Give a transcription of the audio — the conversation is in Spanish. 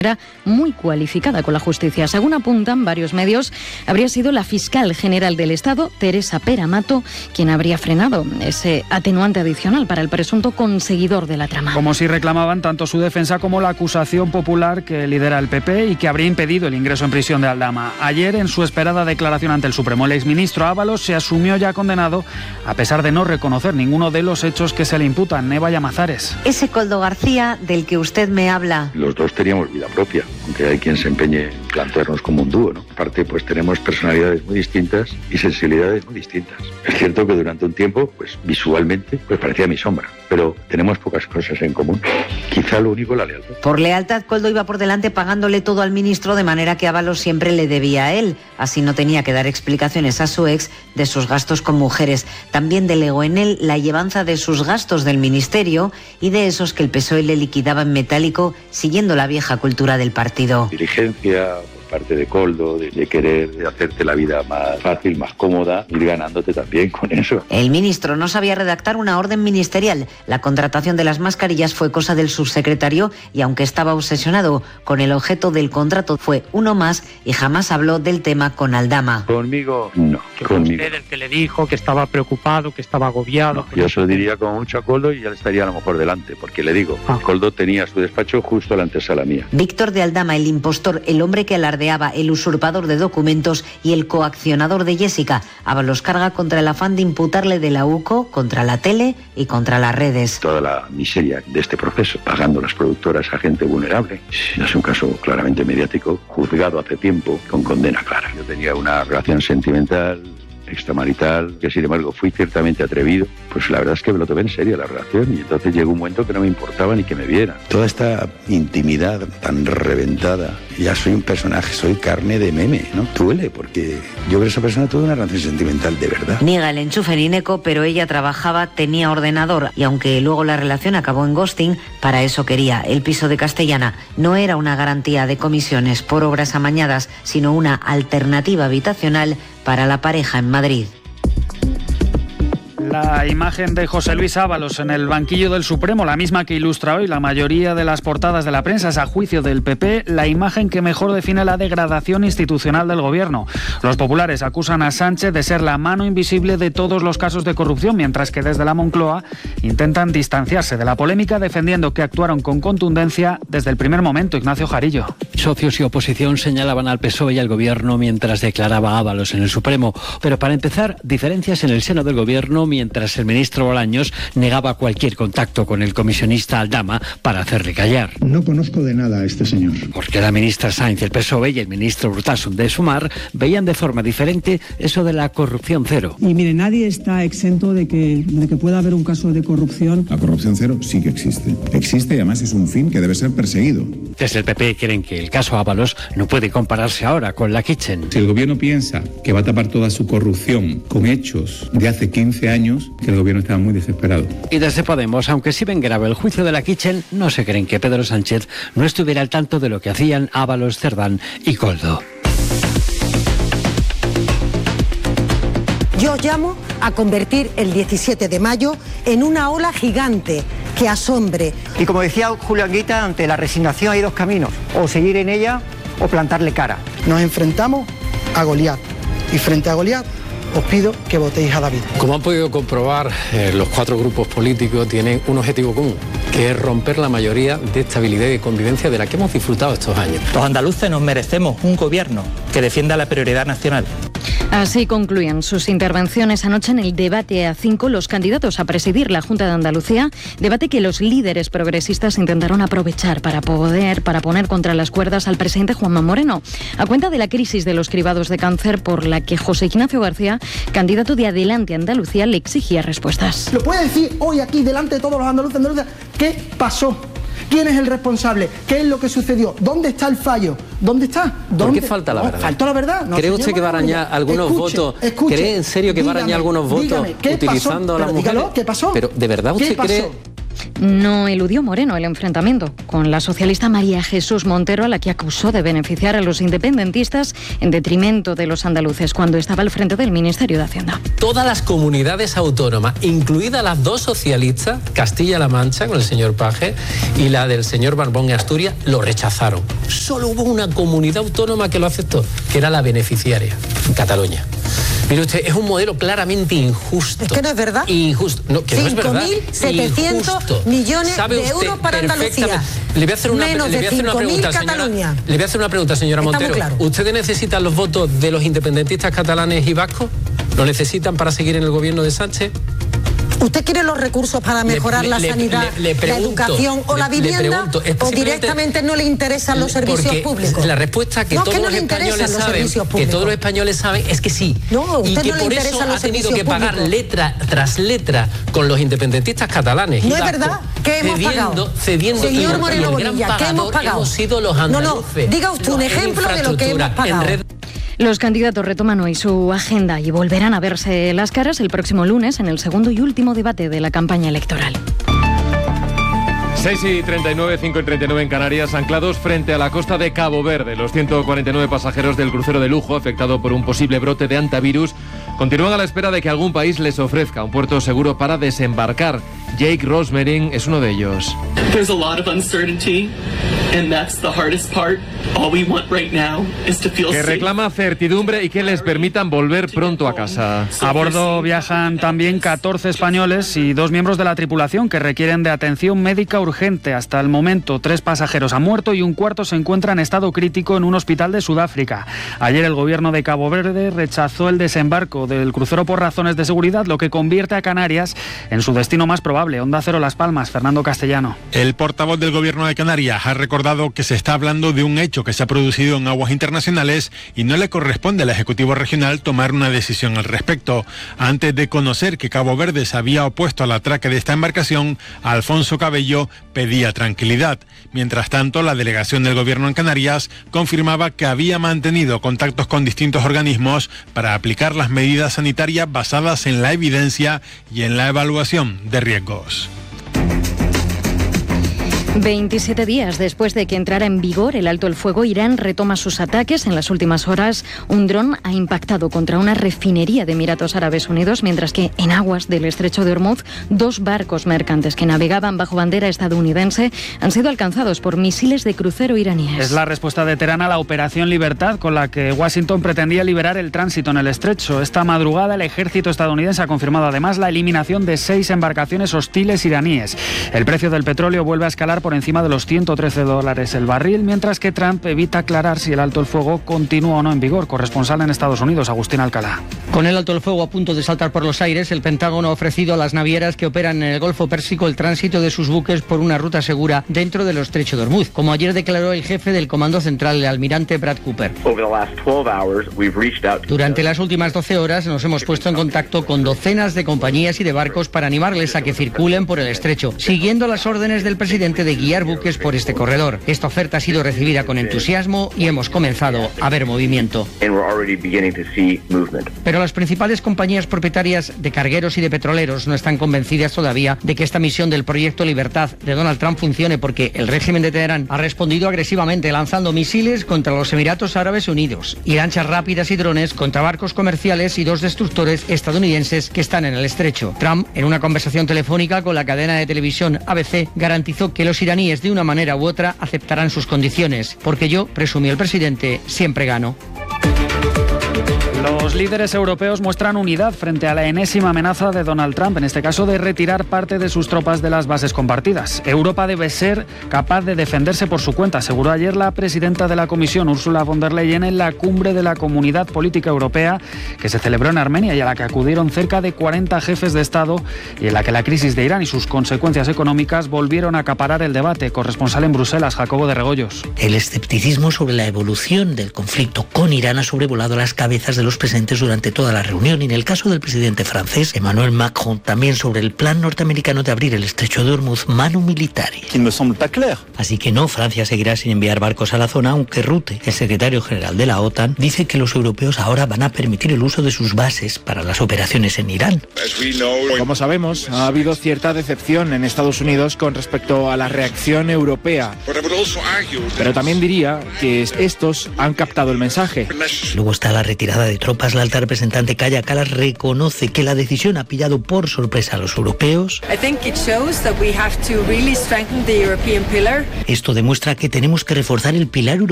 era muy cualificada con la justicia. Según apuntan varios medios, habría sido la fiscal general del Estado, Teresa Peramato, quien habría frenado ese atenuante adicional para el presunto conseguidor de la trama. Como si reclamaban tanto su defensa como la acusación popular que lidera el PP y que habría impedido el ingreso en prisión de Aldama. Ayer, en su esperada declaración ante el Supremo, el exministro Ábalos se asumió ya condenado, a pesar de no reconocer ninguno de los hechos que se le imputan. Neva Llamazares. Ese Koldo García del que usted me habla. Los dos teníamos vida propia, aunque hay quien se empeñe en plantearnos como un dúo, ¿no? Aparte, pues tenemos personalidades muy distintas y sensibilidades muy distintas. Es cierto que durante un tiempo, pues visualmente, pues parecía mi sombra, pero tenemos pocas cosas en común. Quizá lo único, la lealtad. Por lealtad, Koldo iba por delante pagándole todo al ministro, de manera que Ábalos siempre le debía a él. Así no tenía que dar explicaciones a su ex de sus gastos con mujeres. También delegó en él la llevanza de sus gastos del ministerio y de esos que el PSOE le liquidaba en metálico, siguiendo la vieja cultura del partido. Diligencia por parte de Koldo, de querer hacerte la vida más fácil, más cómoda, ir ganándote también con eso. El ministro no sabía redactar una orden ministerial. La contratación de las mascarillas fue cosa del subsecretario y aunque estaba obsesionado con el objeto del contrato, fue uno más y jamás habló del tema con Aldama. Conmigo, no. Que fue usted el que le dijo que estaba preocupado, que estaba agobiado. No, yo se lo diría como mucho a Koldo y ya le estaría a lo mejor delante, porque le digo, Koldo tenía su despacho justo a la antesala mía. Víctor de Aldama, el impostor, el hombre que alardeaba, el usurpador de documentos y el coaccionador de Jessica. Ábalos carga contra el afán de imputarle de la UCO, contra la tele y contra las redes. Toda la miseria de este proceso, pagando las productoras a gente vulnerable. Es un caso claramente mediático, juzgado hace tiempo, con condena clara. Yo tenía una relación sentimental extramarital, que sin embargo fui ciertamente atrevido, pues la verdad es que me lo tomé en serio la relación y entonces llegó un momento que no me importaba ni que me vieran. Toda esta intimidad tan reventada, ya soy un personaje, soy carne de meme, ¿no? Duele, porque yo creo que esa persona tuvo una relación sentimental de verdad. Niega el enchufe en Ineco, pero ella trabajaba, tenía ordenador y aunque luego la relación acabó en ghosting, para eso quería el piso de Castellana. No era una garantía de comisiones por obras amañadas, sino una alternativa habitacional para la pareja en Madrid. La imagen de José Luis Ábalos en el banquillo del Supremo, la misma que ilustra hoy la mayoría de las portadas de la prensa, es a juicio del PP la imagen que mejor define la degradación institucional del gobierno. Los populares acusan a Sánchez de ser la mano invisible de todos los casos de corrupción, mientras que desde la Moncloa intentan distanciarse de la polémica, defendiendo que actuaron con contundencia desde el primer momento. Ignacio Jarillo. Socios y oposición señalaban al PSOE y al gobierno mientras declaraba Ábalos en el Supremo. Pero para empezar, diferencias en el seno del gobierno, mientras el ministro Bolaños negaba cualquier contacto con el comisionista Aldama para hacerle callar. No conozco de nada a este señor. Porque la ministra Sáenz del PSOE y el ministro Urtasun de Sumar veían de forma diferente eso de la corrupción cero. Y mire, nadie está exento de que pueda haber un caso de corrupción. La corrupción cero sí que existe. Existe y además es un fin que debe ser perseguido. Desde el PP creen que el caso Ábalos no puede compararse ahora con la Kitchen. Si el gobierno piensa que va a tapar toda su corrupción con hechos de hace 15 años, que el gobierno estaba muy desesperado. Y desde Podemos, aunque sí ven grave el juicio de la Kitchen, no se creen que Pedro Sánchez no estuviera al tanto de lo que hacían Ábalos, Cerdán y Koldo. Yo llamo a convertir el 17 de mayo en una ola gigante que asombre. Y como decía Julio Anguita, ante la resignación hay dos caminos, o seguir en ella o plantarle cara. Nos enfrentamos a Goliat y frente a Goliat os pido que votéis a David. Como han podido comprobar, los cuatro grupos políticos tienen un objetivo común, que es romper la mayoría de estabilidad y de convivencia de la que hemos disfrutado estos años. Los andaluces nos merecemos un gobierno que defienda la prioridad nacional. Así concluían sus intervenciones anoche en el debate A5 los candidatos a presidir la Junta de Andalucía, debate que los líderes progresistas intentaron aprovechar para poner contra las cuerdas al presidente Juanma Moreno, a cuenta de la crisis de los cribados de cáncer por la que José Ignacio García, candidato de Adelante Andalucía, le exigía respuestas. ¿Lo puede decir hoy aquí delante de todos los andaluces? ¿Qué pasó? ¿Quién es el responsable? ¿Qué es lo que sucedió? ¿Dónde está el fallo? ¿Dónde está? ¿Por qué falta la verdad? ¿Faltó la verdad? No, ¿Cree usted que va a arañar algunos votos? ¿Cree en serio que va a arañar algunos votos utilizando a las mujeres? ¿Qué pasó? Pero ¿de verdad usted cree No eludió Moreno el enfrentamiento con la socialista María Jesús Montero, a la que acusó de beneficiar a los independentistas en detrimento de los andaluces cuando estaba al frente del Ministerio de Hacienda. Todas las comunidades autónomas, incluidas las dos socialistas, Castilla-La Mancha con el señor Paje y la del señor Barbón en Asturias, lo rechazaron. Solo hubo una comunidad autónoma que lo aceptó, que era la beneficiaria, Cataluña. Mire usted, es un modelo claramente injusto. Es que no es verdad. Injusto. No, que no es verdad. 5.700 millones de euros para Andalucía. Le voy a hacer una pregunta, Cataluña. Le voy a hacer una pregunta, señora Montero. Claro. ¿Ustedes necesitan los votos de los independentistas catalanes y vascos? ¿Lo necesitan para seguir en el gobierno de Sánchez? ¿Usted quiere los recursos para mejorar la sanidad, la educación o la vivienda? ¿O directamente no le interesan los servicios públicos? La respuesta que todos los españoles saben es que sí. No, y que por eso ha tenido que pagar letra tras letra con los independentistas catalanes. No es verdad que hemos pagado. Cediendo. Señor Moreno Bonilla, ¿qué hemos pagado? Hemos sido los andaluces. No, diga usted un ejemplo de lo que hemos pagado. Los candidatos retoman hoy su agenda y volverán a verse las caras el próximo lunes en el segundo y último debate de la campaña electoral. 6:39, 5:39 en Canarias, anclados frente a la costa de Cabo Verde. Los 149 pasajeros del crucero de lujo afectado por un posible brote de hantavirus continúan a la espera de que algún país les ofrezca un puerto seguro para desembarcar. Jake Rosmering es uno de ellos. There's a lot of uncertainty, and that's the hardest part. All we want right now is to feel que safe. reclama certidumbre y que les permitan volver pronto a casa. A bordo viajan también 14 españoles y 2 miembros de la tripulación que requieren de atención médica urgente. Hasta el momento, 3 pasajeros han muerto y un cuarto se encuentra en estado crítico en un hospital de Sudáfrica. Ayer el gobierno de Cabo Verde rechazó el desembarco del crucero por razones de seguridad, lo que convierte a Canarias en su destino más probable. Onda Cero Las Palmas, Fernando Castellano. El portavoz del gobierno de Canarias ha recordado que se está hablando de un hecho que se ha producido en aguas internacionales y no le corresponde al Ejecutivo Regional tomar una decisión al respecto. Antes de conocer que Cabo Verde se había opuesto al atraque de esta embarcación, Alfonso Cabello pedía tranquilidad. Mientras tanto, la delegación del gobierno en Canarias confirmaba que había mantenido contactos con distintos organismos para aplicar las medidas sanitarias basadas en la evidencia y en la evaluación de riesgos. 27 días después de que entrara en vigor el alto el fuego, Irán retoma sus ataques. En las últimas horas, un dron ha impactado contra una refinería de Emiratos Árabes Unidos, mientras que en aguas del estrecho de Hormuz, 2 barcos mercantes que navegaban bajo bandera estadounidense han sido alcanzados por misiles de crucero iraníes. Es la respuesta de Teherán a la Operación Libertad, con la que Washington pretendía liberar el tránsito en el estrecho. Esta madrugada, el ejército estadounidense ha confirmado además la eliminación de 6 embarcaciones hostiles iraníes. El precio del petróleo vuelve a escalar por encima de los $113 el barril, mientras que Trump evita aclarar si el alto el fuego continúa o no en vigor. Corresponsal en Estados Unidos, Agustín Alcalá. Con el alto el fuego a punto de saltar por los aires, el Pentágono ha ofrecido a las navieras que operan en el Golfo Pérsico el tránsito de sus buques por una ruta segura dentro del estrecho de Hormuz, como ayer declaró el jefe del Comando Central, el almirante Brad Cooper. Durante las últimas 12 horas nos hemos puesto en contacto con docenas de compañías y de barcos para animarles a que circulen por el estrecho, siguiendo las órdenes del presidente de guiar buques por este corredor. Esta oferta ha sido recibida con entusiasmo y hemos comenzado a ver movimiento. Pero las principales compañías propietarias de cargueros y de petroleros no están convencidas todavía de que esta misión del proyecto Libertad de Donald Trump funcione, porque el régimen de Teherán ha respondido agresivamente lanzando misiles contra los Emiratos Árabes Unidos y lanchas rápidas y drones contra barcos comerciales y 2 destructores estadounidenses que están en el estrecho. Trump, en una conversación telefónica con la cadena de televisión ABC, garantizó que los iraníes de una manera u otra aceptarán sus condiciones, porque yo, presumió el presidente, siempre gano. Los líderes europeos muestran unidad frente a la enésima amenaza de Donald Trump, en este caso de retirar parte de sus tropas de las bases compartidas. Europa debe ser capaz de defenderse por su cuenta, aseguró ayer la presidenta de la Comisión, Ursula von der Leyen, en la cumbre de la Comunidad Política Europea que se celebró en Armenia y a la que acudieron cerca de 40 jefes de Estado, y en la que la crisis de Irán y sus consecuencias económicas volvieron a acaparar el debate. Corresponsal en Bruselas, Jacobo de Regoyos. El escepticismo sobre la evolución del conflicto con Irán ha sobrevolado las cabezas de los los presentes durante toda la reunión. Y en el caso del presidente francés, Emmanuel Macron, también sobre el plan norteamericano de abrir el estrecho de Hormuz manu militari. Así que no, Francia seguirá sin enviar barcos a la zona, aunque Rutte, el secretario general de la OTAN, dice que los europeos ahora van a permitir el uso de sus bases para las operaciones en Irán. Como sabemos, ha habido cierta decepción en Estados Unidos con respecto a la reacción europea. Pero también diría que estos han captado el mensaje. Luego está la retirada de tropas. La alta representante Kaja Kallas reconoce que la decisión ha pillado por sorpresa a los europeos. Esto demuestra que tenemos que reforzar el pilar europeo